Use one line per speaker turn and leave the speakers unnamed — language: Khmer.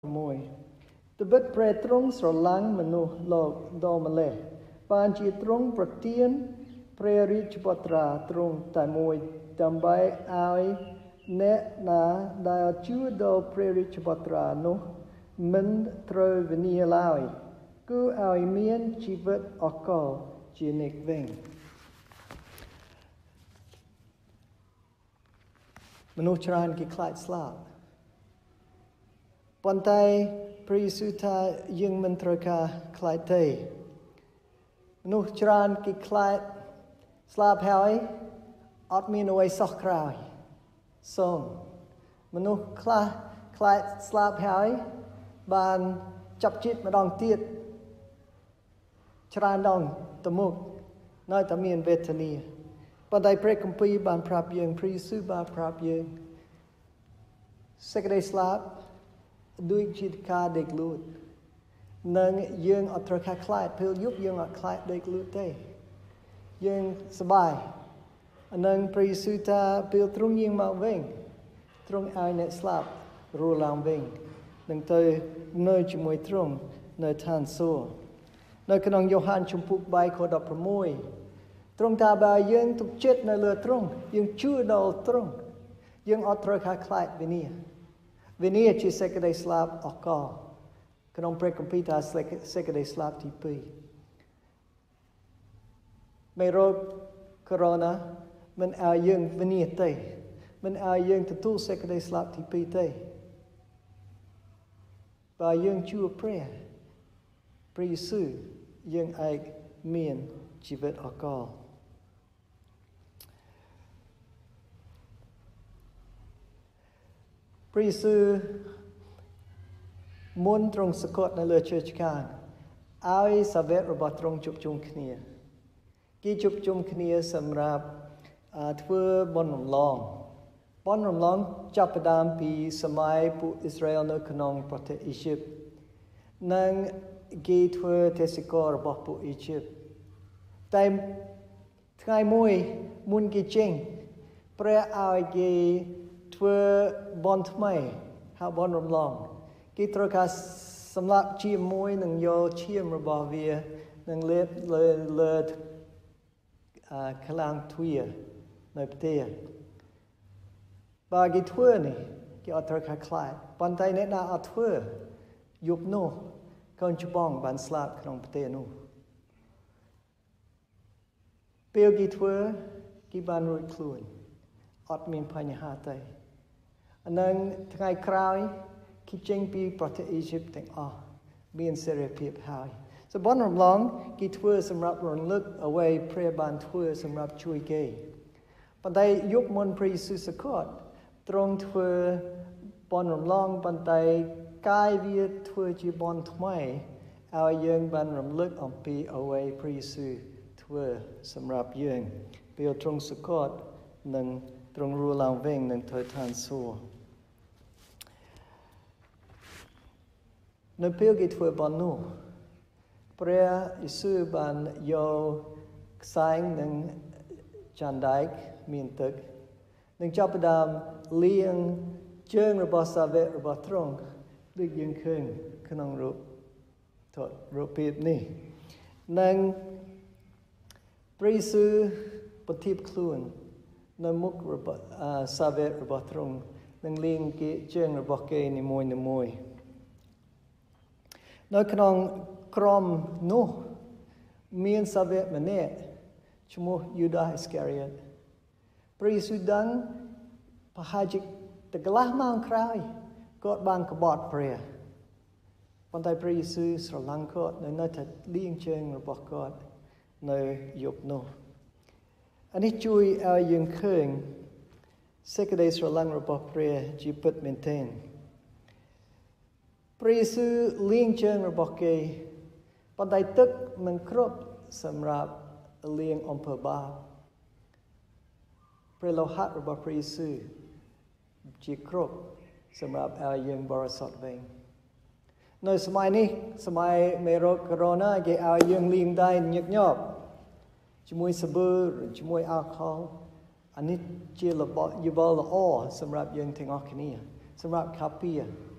Mùi từ bức pre trung sổ lăng mà nụ lộc đô mà lệ bàn chỉ trung bật tiên pre rich bật ra trung tại mùi tầm bay ai nè na đại chú đô pre rich bật ra nụ mình trời về nia lai cứ ai miên chỉ vật ở cổ chỉ nịch vinh mà nụ tràn cái khai slap Bọn tay Prisuta dương mình trời ca khai tây. Nụ tràn kỳ khai slap hỏi ọt mình ôi sọc khảo xong. Nụ khai slap hỏi bàn chập chít mà đong tiết. Tràn đong tầm mục nói tầm miền về thân nia. Bọn tay Prekumpi bàn prap dương Prisu bàn prap dương. Second slap đuôi chít ca địch lụt nâng dương ở trời khá khai phiêu giúp dương ở khai địch lụt tê dương sơ bài nâng Prisuta phiêu trung dương mạo vinh trung ai nệ slap rùa làm vinh nâng tới nơi chỉ mùi trung nơi than xua nơi khả năng Johan chung phục bài khổ đọc ra mùi trung ta bà dương tục chết nơi lừa trung dương chưa đầu trung dương ở trời khá khai vinh nia Venia chỉ sẽ cái slap ở co, cái ông Prekumpi sẽ cái slap TP. Mấy rồi corona, mình ai dương Venia tây, mình ai dương tự tu sẽ cái slap TP tây. Và dương chưa pre sư dương ai miền chỉ biết ở co. Prisu muốn trong sự cốtในเรือเชื้อชาติเอาสเวทระบาดตรงจุบจุ่มขณีกี่จุบจุ่มขณีสำหรับทั่วบนลองจับประดามปีสมัยผู้อิสราเอลในขนมประเทศอียิปต์นั่งกี่ทั่วเทศกาลระบาดผู้อียิปต์แต่ថ្ងៃមួយមុនគេចេញព្រះឲ្យគេធ្វើបនថ្មីហៅបនរំលងគេត្រូវការសម្រាប់ជាមួយនឹងយកឈាមរបស់វានឹងលេបលើខ្លាំងទ្វារនៅផ្ទះបើគេធ្វើនេះគេអត់ត្រូវការខ្លាចប៉ុន្តែអ្នកណាអត់ធ្វើយប់នោះកូនច្បងបានស្លាប់ក្នុងផ្ទះនោះពេលគេធ្វើគេបានរួចខ្លួនអត់មានបញ្ហាទេនឹងថ្ងៃក្រោយគេចេញពីប្រទេសអ៊ីជីបទាំងអស់មានសេរីភាពហើយសបនរំលងគេធ្វើសម្រាប់រំលឹកអ្វីព្រះបានធ្វើសម្រាប់ជួយគេប៉ុន្តែយុគមុនព្រះយេស៊ូវសកតទ្រង់ធ្វើបនរំលងប៉ុន្តែកាយវាធ្វើជាបនថ្មីឲ្យយើងបានរំលឹកអំពីអ្វីព្រះយេស៊ូវធ្វើសម្រាប់យើងពេលទ្រង់សកតនឹងទ្រង់រស់ឡើងវិញនឹងធ្វើឋានសួគ៌នៅពេលគេធ្វើបន់នោះព្រះយេស៊ូវបានយកខ្សែងនិងចាន់ដែកមានទឹកនឹងចាប់ផ្ដើមលាងជើងរបស់សាវករបស់ទ្រង់ដូចយើងឃើញក្នុងរូបភាពនេះនិងព្រះយេស៊ូវប្រទាបខ្លួននៅមុខរបស់សាវករបស់ទ្រង់នឹងលាងគេជើងរបស់គេនីមួយនៅក្នុងក្រុមនោះមានសាវកម្នាក់ឈ្មោះយូដាអ៊ីស្ការីយ៉ូតព្រះយេស៊ូវដឹងប្រហែលជាតែកន្លះម៉ោងក្រោយគាត់បានក្បត់ព្រះប៉ុន្តែព្រះយេស៊ូវស្រឡាញ់គាត់នៅតែលាងជើងរបស់គាត់នៅយប់នោះអានេះជួយឲ្យយើងឃើញសេចក្តីស្រឡាញ់របស់ព្រះជាពិតមែនទែនព្រះយេស៊ូវលាងជើងរបស់គេប៉ុន្តែទឹកមិនគ្រប់សម្រាប់លាងអំពើបាបព្រះលោហៈរបស់ព្រះយេស៊ូវជាគ្រប់សម្រាប់ឲ្យយើងបរិសុទ្ធវិញនៅសម័យនេះសម័យមេរោគកូវីដគេឲ្យយើងលាងដៃញឹកញាប់ជាមួយសាប៊ូជាមួយអាល់កុហុលអានេះជាយោបល់ល្អសម្រាប់យើងទាំងអស់គ្នាសម្រាប់ការពារ